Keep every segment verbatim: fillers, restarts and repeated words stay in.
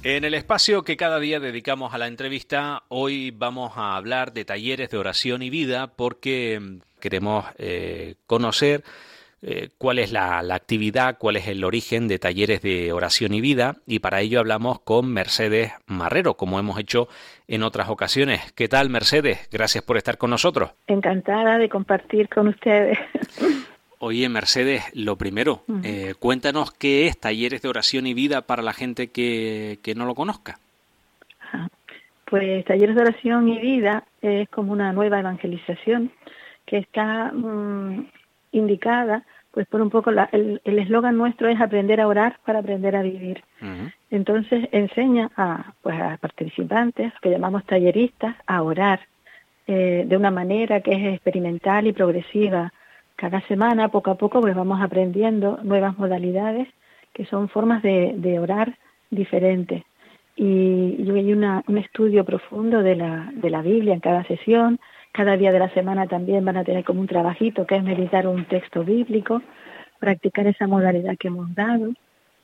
En el espacio que cada día dedicamos a la entrevista, hoy vamos a hablar de talleres de oración y vida porque mm, queremos eh, conocer eh, cuál es la, la actividad, cuál es el origen de talleres de oración y vida, y para ello hablamos con Mercedes Marrero, como hemos hecho en otras ocasiones. ¿Qué tal, Mercedes? Gracias por estar con nosotros. Encantada de compartir con ustedes. Oye, Mercedes, lo primero, Uh-huh. eh, cuéntanos qué es Talleres de Oración y Vida para la gente que, que no lo conozca. Ajá. Pues Talleres de Oración y Vida es como una nueva evangelización que está mmm, indicada, pues por un poco, la, el eslogan nuestro es aprender a orar para aprender a vivir. Uh-huh. Entonces enseña a, pues, a participantes, que llamamos talleristas, a orar eh, de una manera que es experimental y progresiva. Cada semana, poco a poco, pues vamos aprendiendo nuevas modalidades que son formas de, de orar diferentes. Y, y hay una, un estudio profundo de la, de la Biblia en cada sesión. Cada día de la semana también van a tener como un trabajito que es meditar un texto bíblico, practicar esa modalidad que hemos dado.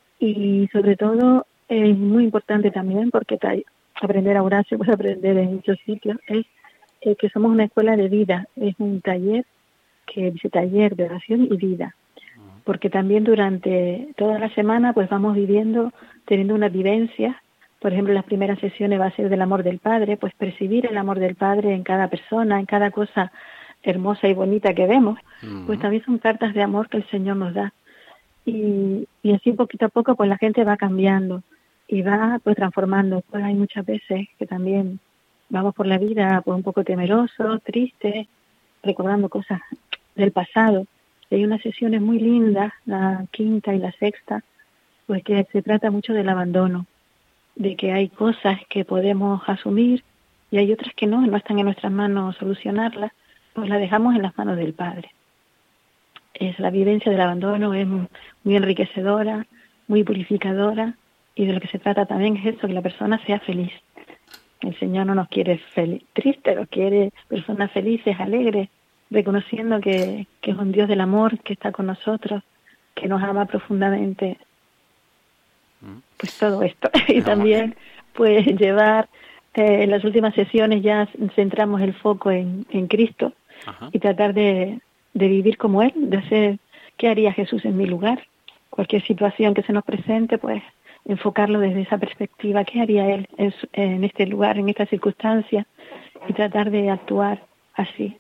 Y sobre todo, es muy importante también, porque ta- aprender a orar se puede aprender en muchos sitios, es eh, que somos una escuela de vida, es un taller que dice taller de oración y vida, porque también durante toda la semana pues vamos viviendo, teniendo una vivencia. Por ejemplo, las primeras sesiones va a ser del amor del Padre, pues percibir el amor del Padre en cada persona, en cada cosa hermosa y bonita que vemos, uh-huh. Pues también son cartas de amor que el Señor nos da. Y, y así poquito a poco pues la gente va cambiando y va pues transformando. Pues hay muchas veces que también vamos por la vida pues un poco temerosos, tristes, recordando cosas del pasado. Y hay unas sesiones muy lindas, la quinta y la sexta, pues que se trata mucho del abandono, de que hay cosas que podemos asumir y hay otras que no, no están en nuestras manos solucionarlas, pues las dejamos en las manos del Padre. Es la vivencia del abandono, es muy enriquecedora, muy purificadora, y de lo que se trata también es eso, que la persona sea feliz. El Señor no nos quiere fel- tristes, nos quiere personas felices, alegres, reconociendo que, que es un Dios del amor, que está con nosotros, que nos ama profundamente. Pues todo esto. Y también pues llevar, eh, en las últimas sesiones ya centramos el foco en, en Cristo. Ajá. Y tratar de, de vivir como Él, de hacer, ¿qué haría Jesús en mi lugar? Cualquier situación que se nos presente, pues enfocarlo desde esa perspectiva, ¿qué haría Él en, en este lugar, en esta circunstancia? Y tratar de actuar así.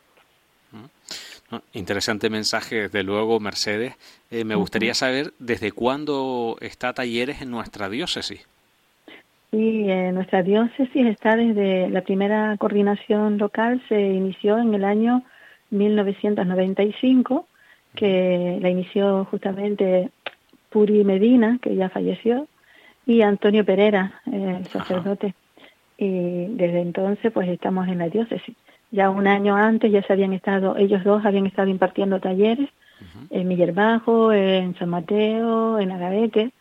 Interesante mensaje, desde luego, Mercedes. Eh, me gustaría saber desde cuándo está Talleres en nuestra diócesis. Sí, eh, nuestra diócesis está desde la primera coordinación local, se inició en el año mil novecientos noventa y cinco, que la inició justamente Puri Medina, que ya falleció, y Antonio Pereira, eh, el sacerdote. Ajá. Y desde entonces pues estamos en la diócesis. Ya un año antes ya se habían estado, ellos dos habían estado impartiendo talleres uh-huh. en Miguel Bajo, en San Mateo, en Agavete,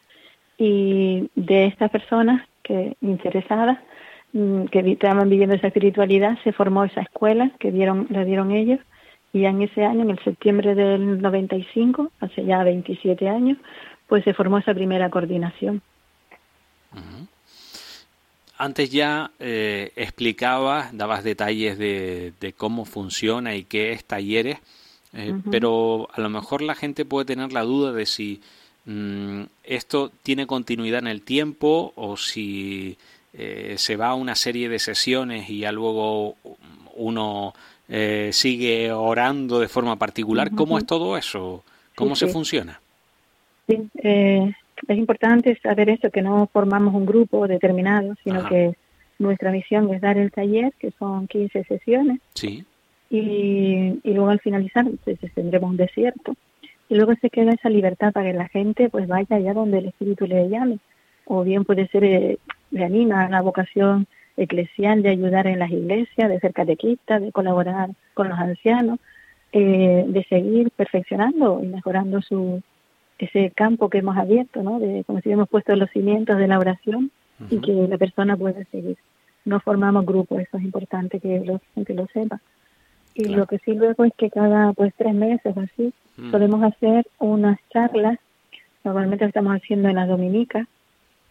y de estas personas que interesadas, que estaban viviendo esa espiritualidad, se formó esa escuela que dieron, la dieron ellos, y ya en ese año, en el septiembre del noventa y cinco, hace ya veintisiete años, pues se formó esa primera coordinación. Uh-huh. Antes ya eh, explicabas, dabas detalles de, de cómo funciona y qué es Talleres, eh, uh-huh. pero a lo mejor la gente puede tener la duda de si mmm, esto tiene continuidad en el tiempo o si eh, se va a una serie de sesiones y ya luego uno eh, sigue orando de forma particular. Uh-huh. ¿Cómo es todo eso? ¿Cómo sí, se sí. funciona? Sí, eh... es importante saber esto, que no formamos un grupo determinado, sino Ajá. que nuestra misión es dar el taller, que son quince sesiones, sí. y, y luego al finalizar pues, tendremos un desierto, y luego se queda esa libertad para que la gente pues vaya allá donde el Espíritu le llame, o bien puede ser, eh, le anima a la vocación eclesial de ayudar en las iglesias, de ser catequista, de colaborar con los ancianos, eh, de seguir perfeccionando y mejorando su ese campo que hemos abierto, ¿no? De, como si hemos puesto los cimientos de la oración uh-huh. y que la persona pueda seguir. No formamos grupos, eso es importante que lo, que lo sepa. Y claro. Lo que sí luego es que cada pues tres meses o así uh-huh. podemos hacer unas charlas, normalmente lo estamos haciendo en las dominicas,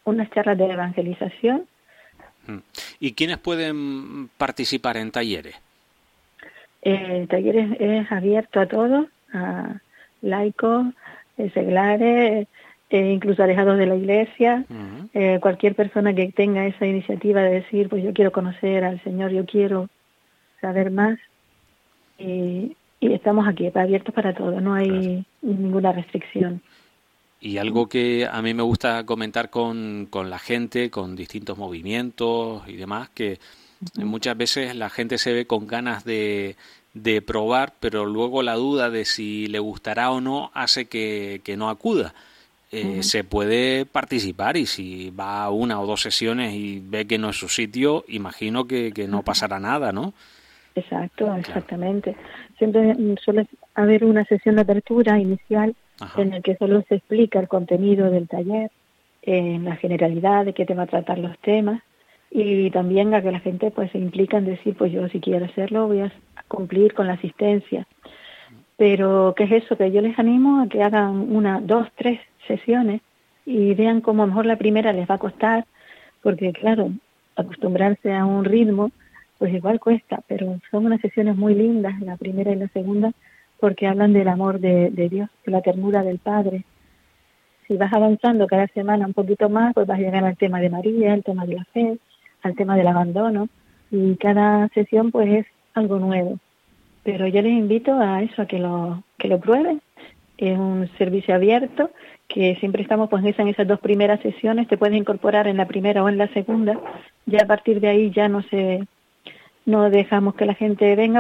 unas charlas de evangelización. ¿Y quiénes pueden participar en talleres? El taller es, es abierto a todos, a laicos, eh, seglares, eh, incluso alejados de la iglesia. Uh-huh. eh, cualquier persona que tenga esa iniciativa de decir, pues yo quiero conocer al Señor, yo quiero saber más. Y, y estamos aquí, abiertos para todo, no hay claro. ninguna restricción. Y algo que a mí me gusta comentar con, con la gente, con distintos movimientos y demás, que uh-huh. muchas veces la gente se ve con ganas de, de probar, pero luego la duda de si le gustará o no hace que, que no acuda. Eh, uh-huh. Se puede participar y si va a una o dos sesiones y ve que no es su sitio, imagino que, que no uh-huh. pasará nada, ¿no? Exacto, claro. Exactamente. Siempre suele haber una sesión de apertura inicial Ajá. en la que solo se explica el contenido del taller, en la generalidad de qué te va a tratar los temas, y también a que la gente pues se implica en decir, pues yo si quiero hacerlo voy a cumplir con la asistencia. Pero ¿qué es eso? Que yo les animo a que hagan una, dos, tres sesiones y vean cómo a lo mejor la primera les va a costar, porque claro, acostumbrarse a un ritmo pues igual cuesta, pero son unas sesiones muy lindas, la primera y la segunda, porque hablan del amor de, de Dios, de la ternura del Padre. Si vas avanzando cada semana un poquito más, pues vas a llegar al tema de María, al tema de la fe, al tema del abandono, y cada sesión pues es algo nuevo. Pero yo les invito a eso, a que lo que lo prueben. Es un servicio abierto, que siempre estamos pues en esas dos primeras sesiones, te puedes incorporar en la primera o en la segunda, ya a partir de ahí ya no se... No dejamos que la gente venga